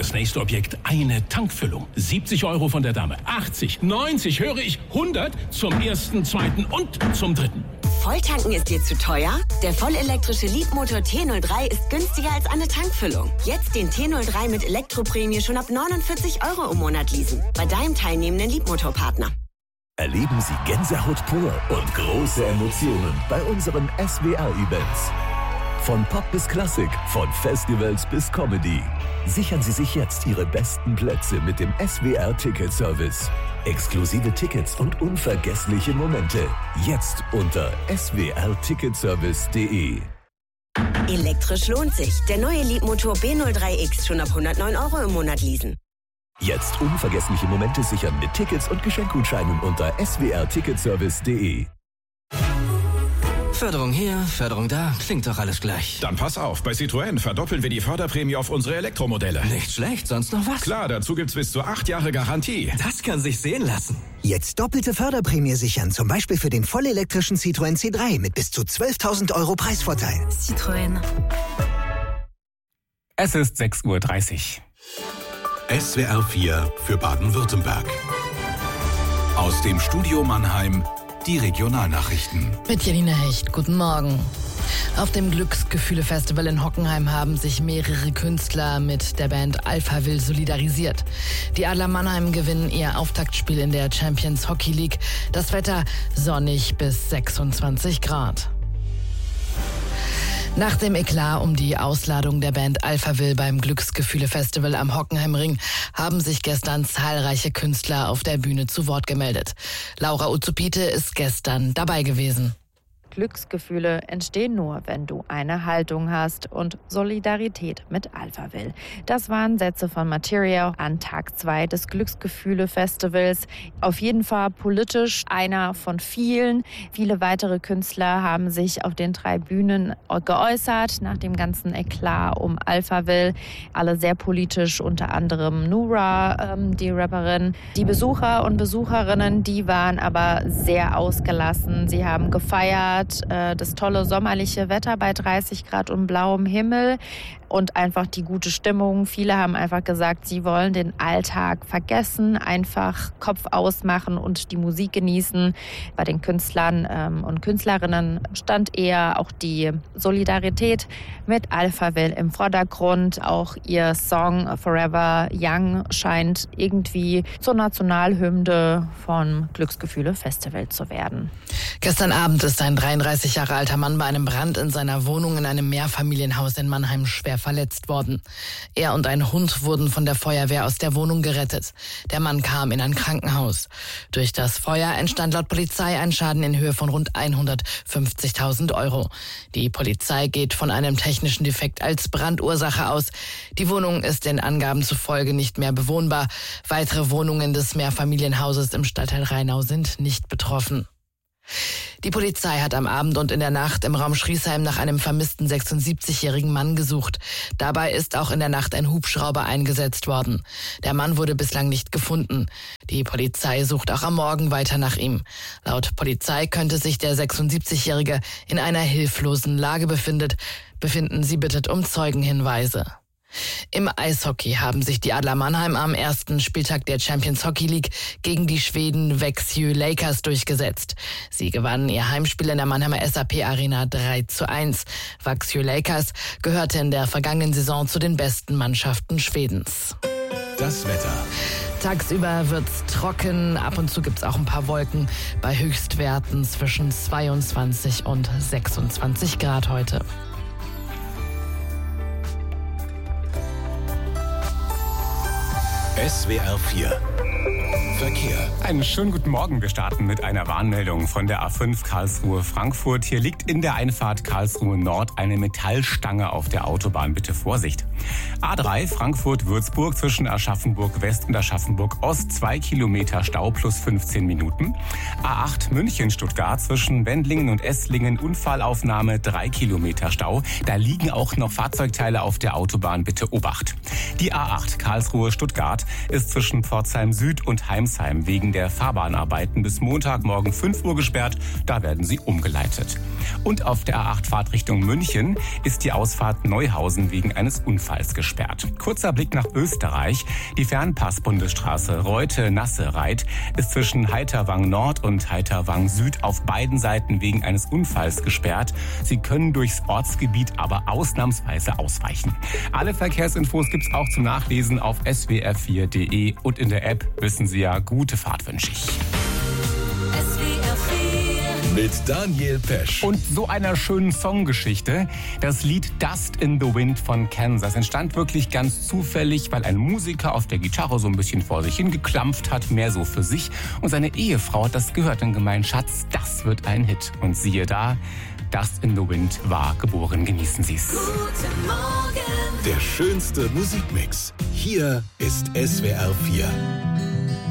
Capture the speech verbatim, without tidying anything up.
das nächste Objekt eine Tankfüllung. siebzig Euro von der Dame, achtzig, neunzig, höre ich, hundert zum ersten, zweiten und zum dritten. Volltanken ist dir zu teuer? Der vollelektrische Leadmotor T null drei ist günstiger als eine Tankfüllung. Jetzt den T null drei mit Elektroprämie schon ab neunundvierzig Euro im Monat leasen. Bei deinem teilnehmenden Leadmotorpartner. Erleben Sie Gänsehaut pur und große Emotionen bei unseren S W R-Events. Von Pop bis Klassik, von Festivals bis Comedy. Sichern Sie sich jetzt Ihre besten Plätze mit dem S W R-Ticket-Service. Exklusive Tickets und unvergessliche Momente. Jetzt unter s w r ticketservice punkt d e. Elektrisch lohnt sich. Der neue Leadmotor B null drei X schon ab hundertneun Euro im Monat leasen. Jetzt unvergessliche Momente sichern mit Tickets und Geschenkgutscheinen unter s w r ticketservice punkt d e. Förderung hier, Förderung da, klingt doch alles gleich. Dann pass auf, bei Citroën verdoppeln wir die Förderprämie auf unsere Elektromodelle. Nicht schlecht, sonst noch was? Klar, dazu gibt's bis zu acht Jahre Garantie. Das kann sich sehen lassen. Jetzt doppelte Förderprämie sichern, zum Beispiel für den vollelektrischen Citroën C drei mit bis zu zwölftausend Euro Preisvorteil. Citroën. Es ist sechs Uhr dreißig. S W R vier für Baden-Württemberg. Aus dem Studio Mannheim die Regionalnachrichten. Mit Janina Hecht, guten Morgen. Auf dem Glücksgefühle-Festival in Hockenheim haben sich mehrere Künstler mit der Band Alphaville solidarisiert. Die Adler Mannheim gewinnen ihr Auftaktspiel in der Champions Hockey League. Das Wetter sonnig bis sechsundzwanzig Grad. Nach dem Eklat um die Ausladung der Band Alphaville beim Glücksgefühle-Festival am Hockenheimring haben sich gestern zahlreiche Künstler auf der Bühne zu Wort gemeldet. Laura Uzupite ist gestern dabei gewesen. Glücksgefühle entstehen nur, wenn du eine Haltung hast und Solidarität mit Alphaville. Das waren Sätze von Material an Tag zwei des Glücksgefühle-Festivals. Auf jeden Fall politisch einer von vielen. Viele weitere Künstler haben sich auf den drei Bühnen geäußert nach dem ganzen Eklat um Alphaville. Alle sehr politisch, unter anderem Nura, ähm, die Rapperin. Die Besucher und Besucherinnen, die waren aber sehr ausgelassen. Sie haben gefeiert, das tolle sommerliche Wetter bei dreißig Grad und blauem Himmel und einfach die gute Stimmung. Viele haben einfach gesagt, sie wollen den Alltag vergessen, einfach Kopf ausmachen und die Musik genießen. Bei den Künstlern ähm, und Künstlerinnen stand eher auch die Solidarität mit Alphaville im Vordergrund. Auch ihr Song Forever Young scheint irgendwie zur Nationalhymne vom Glücksgefühle Festival zu werden. Gestern Abend ist ein dreiunddreißig Jahre alter Mann bei einem Brand in seiner Wohnung in einem Mehrfamilienhaus in Mannheim schwer verletzt worden. Er und ein Hund wurden von der Feuerwehr aus der Wohnung gerettet. Der Mann kam in ein Krankenhaus. Durch das Feuer entstand laut Polizei ein Schaden in Höhe von rund hundertfünfzigtausend Euro. Die Polizei geht von einem technischen Defekt als Brandursache aus. Die Wohnung ist den Angaben zufolge nicht mehr bewohnbar. Weitere Wohnungen des Mehrfamilienhauses im Stadtteil Rheinau sind nicht betroffen. Die Polizei hat am Abend und in der Nacht im Raum Schriesheim nach einem vermissten sechsundsiebzigjährigen Mann gesucht. Dabei ist auch in der Nacht ein Hubschrauber eingesetzt worden. Der Mann wurde bislang nicht gefunden. Die Polizei sucht auch am Morgen weiter nach ihm. Laut Polizei könnte sich der sechsundsiebzigjährige in einer hilflosen Lage befindet. befinden. Sie bittet um Zeugenhinweise. Im Eishockey haben sich die Adler Mannheim am ersten Spieltag der Champions Hockey League gegen die Schweden Växjö Lakers durchgesetzt. Sie gewannen ihr Heimspiel in der Mannheimer S A P Arena drei zu eins. Växjö Lakers gehörte in der vergangenen Saison zu den besten Mannschaften Schwedens. Das Wetter. Tagsüber wird's trocken, ab und zu gibt's auch ein paar Wolken bei Höchstwerten zwischen zweiundzwanzig und sechsundzwanzig Grad heute. S W R vier Verkehr. Einen schönen guten Morgen. Wir starten mit einer Warnmeldung von der A fünf Karlsruhe-Frankfurt. Hier liegt in der Einfahrt Karlsruhe Nord eine Metallstange auf der Autobahn. Bitte Vorsicht. A drei Frankfurt-Würzburg zwischen Aschaffenburg West und Aschaffenburg Ost. Zwei Kilometer Stau plus fünfzehn Minuten. A acht München-Stuttgart zwischen Wendlingen und Esslingen. Unfallaufnahme. Drei Kilometer Stau. Da liegen auch noch Fahrzeugteile auf der Autobahn. Bitte Obacht. Die A acht Karlsruhe-Stuttgart ist zwischen Pforzheim Süd Süd und Heimsheim wegen der Fahrbahnarbeiten bis Montagmorgen fünf Uhr gesperrt. Da werden sie umgeleitet. Und auf der A acht Fahrtrichtung München ist die Ausfahrt Neuhausen wegen eines Unfalls gesperrt. Kurzer Blick nach Österreich. Die Fernpass-Bundesstraße Reute-Nassereit ist zwischen Heiterwang Nord und Heiterwang Süd auf beiden Seiten wegen eines Unfalls gesperrt. Sie können durchs Ortsgebiet aber ausnahmsweise ausweichen. Alle Verkehrsinfos gibt's auch zum Nachlesen auf s w r vier punkt d e und in der App. Wissen Sie ja, gute Fahrt wünsche ich. Mit Daniel Pesch. Und so einer schönen Songgeschichte. Das Lied Dust in the Wind von Kansas entstand wirklich ganz zufällig, weil ein Musiker auf der Gitarre so ein bisschen vor sich hingeklampft hat, mehr so für sich. Und seine Ehefrau hat das gehört und gemeint, Schatz, das wird ein Hit. Und siehe da, Dust in the Wind war geboren. Genießen Sie es. Guten Morgen. Der schönste Musikmix. Hier ist S W R vier.